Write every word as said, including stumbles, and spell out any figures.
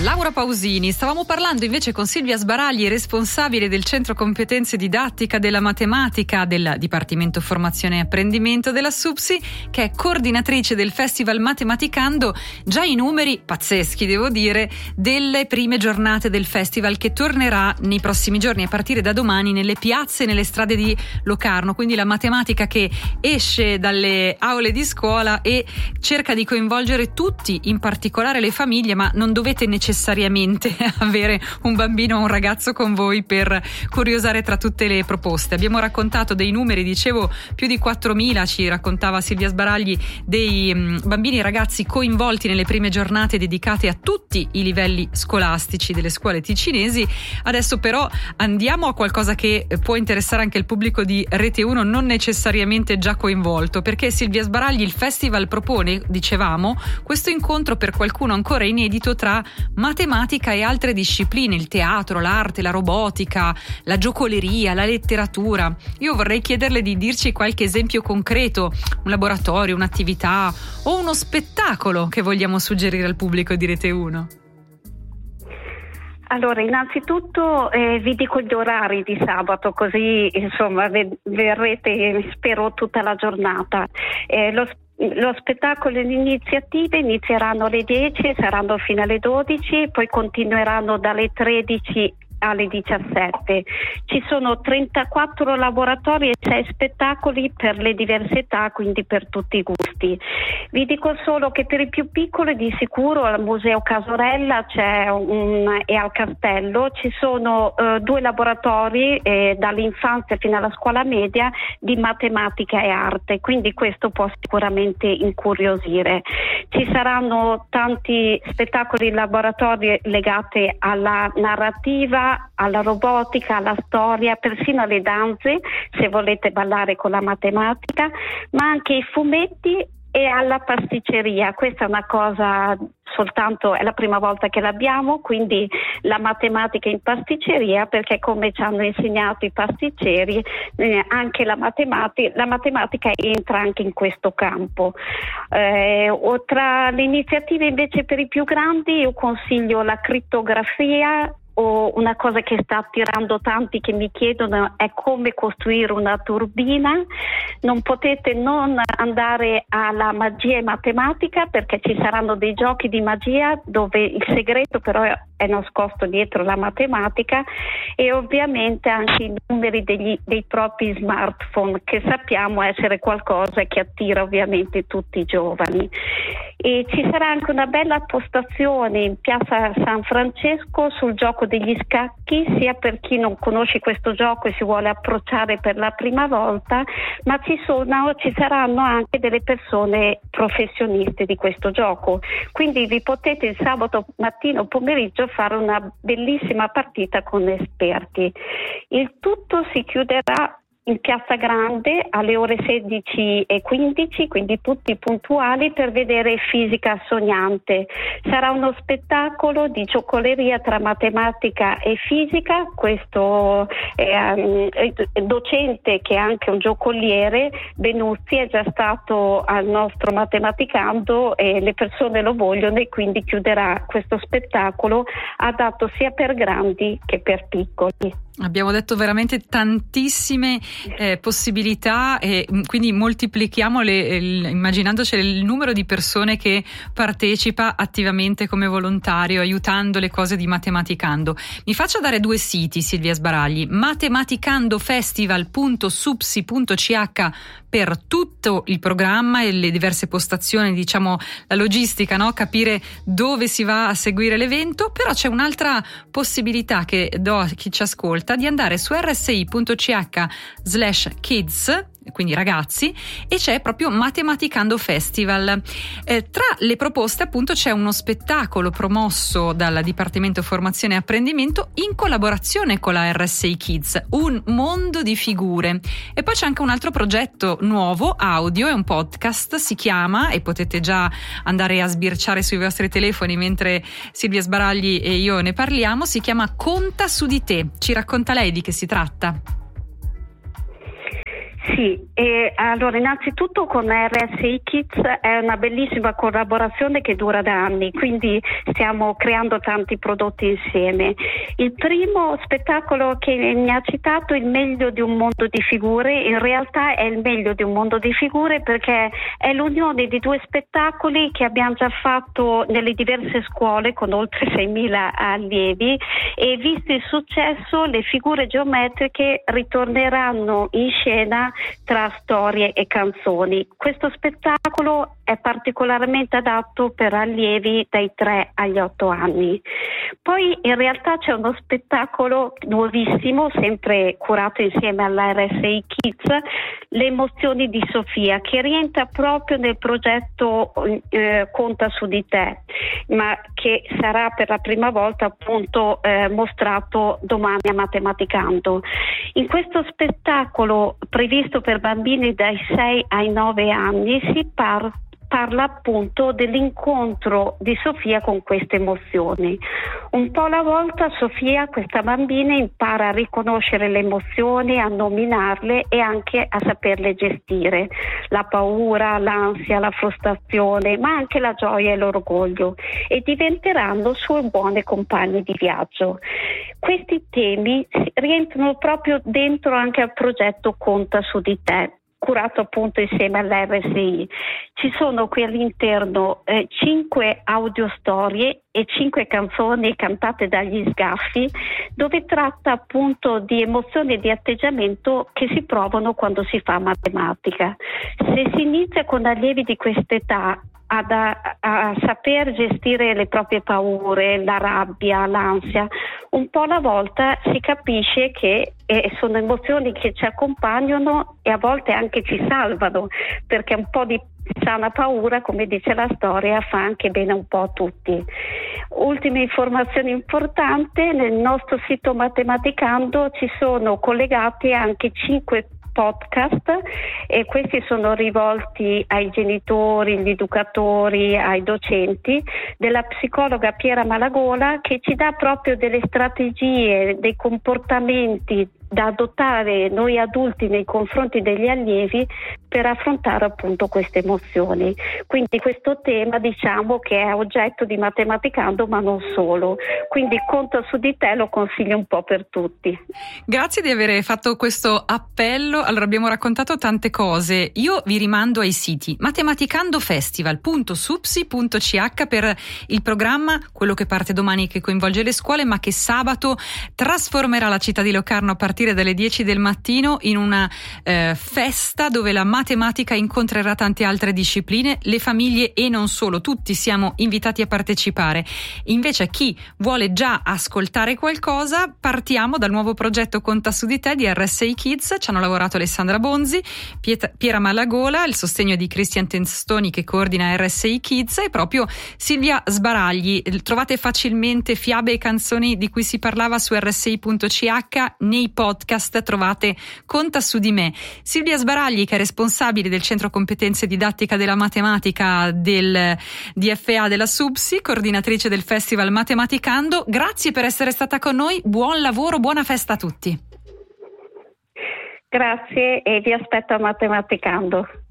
Laura Pausini. Stavamo parlando invece con Silvia Sbaragli, responsabile del Centro Competenze Didattica della Matematica del Dipartimento Formazione e Apprendimento della SUPSI, che è coordinatrice del Festival Matematicando. Già i numeri pazzeschi, devo dire, delle prime giornate del festival, che tornerà nei prossimi giorni, a partire da domani, nelle piazze e nelle strade di Locarno. Quindi la matematica che esce dalle aule di scuola e cerca di coinvolgere tutti, in particolare le famiglie, ma non dovete necessariamente avere un bambino o un ragazzo con voi per curiosare tra tutte le proposte. Abbiamo raccontato dei numeri, dicevo più di quattromila, ci raccontava Silvia Sbaragli, dei um, bambini e ragazzi coinvolti nelle prime giornate dedicate a tutti i livelli scolastici delle scuole ticinesi. Adesso però andiamo a qualcosa che può interessare anche il pubblico di Rete uno, non necessariamente già coinvolto, perché Silvia Sbaragli, il festival propone, dicevamo, questo incontro per qualcuno ancora inedito tra matematica e altre discipline, il teatro, l'arte, la robotica, la giocoleria, la letteratura. Io vorrei chiederle di dirci qualche esempio concreto, un laboratorio, un'attività o uno spettacolo che vogliamo suggerire al pubblico di Rete uno. Allora, innanzitutto eh, vi dico gli orari di sabato, così insomma ve- verrete, spero, tutta la giornata. Eh, lo Lo spettacolo e le iniziative inizieranno alle dieci e saranno fino alle dodici, poi continueranno dalle tredici alle diciassette. Ci sono trentaquattro laboratori e sei spettacoli per le diverse età, quindi per tutti i gusti. Vi dico solo che per i più piccoli di sicuro al Museo Casorella c'è un, e al Castello ci sono eh, due laboratori eh, dall'infanzia fino alla scuola media di matematica e arte, quindi questo può sicuramente incuriosire. Ci saranno tanti spettacoli e laboratori legati alla narrativa, alla robotica, alla storia, persino alle danze, se volete ballare con la matematica, ma anche i fumetti e alla pasticceria. Questa è una cosa soltanto, è la prima volta che l'abbiamo, quindi la matematica in pasticceria, perché come ci hanno insegnato i pasticceri, eh, anche la matematica, la matematica entra anche in questo campo. Eh, o tra le iniziative invece per i più grandi io consiglio la crittografia, o una cosa che sta attirando tanti che mi chiedono è come costruire una turbina. Non potete non andare alla magia e matematica, perché ci saranno dei giochi di magia dove il segreto però è nascosto dietro la matematica, e ovviamente anche i numeri degli, dei propri smartphone, che sappiamo essere qualcosa che attira ovviamente tutti i giovani. E ci sarà anche una bella postazione in piazza San Francesco sul gioco degli scacchi, sia per chi non conosce questo gioco e si vuole approcciare per la prima volta, ma ci sono, ci saranno anche delle persone professioniste di questo gioco, quindi vi potete il sabato mattina o pomeriggio fare una bellissima partita con esperti. Il tutto si chiuderà in Piazza Grande alle ore sedici e quindici, quindi tutti puntuali, per vedere Fisica Sognante. Sarà uno spettacolo di giocoleria tra matematica e fisica. Questo eh, docente, che è anche un giocoliere, Benuzzi, è già stato al nostro Matematicando e le persone lo vogliono, e quindi chiuderà questo spettacolo adatto sia per grandi che per piccoli. Abbiamo detto veramente tantissime eh, possibilità, e quindi moltiplichiamo le, il, immaginandoci il numero di persone che partecipa attivamente come volontario, aiutando le cose di Matematicando. Mi faccia dare due siti, Silvia Sbaragli: matematicandofestival punto supsi punto c h per tutto il programma e le diverse postazioni, diciamo la logistica, no? Capire dove si va a seguire l'evento. Però c'è un'altra possibilità che do a chi ci ascolta, di andare su r s i punto c h slash kids, quindi ragazzi, e c'è proprio Matematicando Festival. Eh, tra le proposte appunto c'è uno spettacolo promosso dal Dipartimento Formazione e Apprendimento in collaborazione con la R S I Kids, un mondo di figure. E poi c'è anche un altro progetto nuovo, audio, è un podcast, si chiama, e potete già andare a sbirciare sui vostri telefoni mentre Silvia Sbaragli e io ne parliamo, si chiama Conta su di te. Ci racconta lei di che si tratta? Sì, e allora innanzitutto con R S I Kids è una bellissima collaborazione che dura da anni, quindi stiamo creando tanti prodotti insieme. Il primo spettacolo che mi ha citato, Il meglio di un mondo di figure, in realtà è il meglio di un mondo di figure perché è l'unione di due spettacoli che abbiamo già fatto nelle diverse scuole con oltre seimila allievi, e visto il successo le figure geometriche ritorneranno in scena tra storie e canzoni. Questo spettacolo è particolarmente adatto per allievi dai tre agli otto anni. Poi in realtà c'è uno spettacolo nuovissimo, sempre curato insieme alla R S I Kids, Le emozioni di Sofia, che rientra proprio nel progetto eh, Conta su di te, ma che sarà per la prima volta appunto eh, mostrato domani a Matematicando. In questo spettacolo previsto per bambini dai sei ai nove anni si parla parla appunto dell'incontro di Sofia con queste emozioni. Un po' alla volta Sofia, questa bambina, impara a riconoscere le emozioni, a nominarle e anche a saperle gestire, la paura, l'ansia, la frustrazione, ma anche la gioia e l'orgoglio, e diventeranno sue buone compagne di viaggio. Questi temi rientrano proprio dentro anche al progetto Conta su di te, curato appunto insieme all'R S I. Ci sono qui all'interno eh, cinque audiostorie e cinque canzoni cantate dagli Sgaffi, dove tratta appunto di emozioni e di atteggiamento che si provano quando si fa matematica. Se si inizia con allievi di quest'età ad a, a saper gestire le proprie paure, la rabbia, l'ansia, un po' alla volta si capisce che eh, sono emozioni che ci accompagnano e a volte anche ci salvano, perché un po' di sana paura, come dice la storia, fa anche bene un po' a tutti. Ultima informazione importante: nel nostro sito Matematicando ci sono collegati anche cinque podcast, e questi sono rivolti ai genitori, agli educatori, ai docenti, della psicologa Piera Malagola, che ci dà proprio delle strategie, dei comportamenti da adottare noi adulti nei confronti degli allievi per affrontare appunto queste emozioni. Quindi questo tema, diciamo che è oggetto di Matematicando, ma non solo. Quindi Conta su di te lo consiglio un po' per tutti. Grazie di aver fatto questo appello. Allora, abbiamo raccontato tante cose. Io vi rimando ai siti matematicandofestival punto supsi punto c h per il programma, quello che parte domani, che coinvolge le scuole, ma che sabato trasformerà la città di Locarno a partire dalle dieci del mattino in una eh, festa dove la matematica incontrerà tante altre discipline, le famiglie e non solo. Tutti siamo invitati a partecipare. Invece, chi vuole già ascoltare qualcosa, partiamo dal nuovo progetto Conta su di te di R S I Kids. Ci hanno lavorato Alessandra Bonzi, Piet- Piera Malagola, il sostegno di Cristian Testoni che coordina R S I Kids, e proprio Silvia Sbaragli. Trovate facilmente fiabe e canzoni di cui si parlava su R S I punto c h, nei podcast trovate Conta su di me. Silvia Sbaragli, che è responsabile del Centro Competenze Didattica della Matematica del D F A della SUPSI, coordinatrice del Festival Matematicando. Grazie per essere stata con noi, buon lavoro, buona festa a tutti. Grazie, e vi aspetto a Matematicando.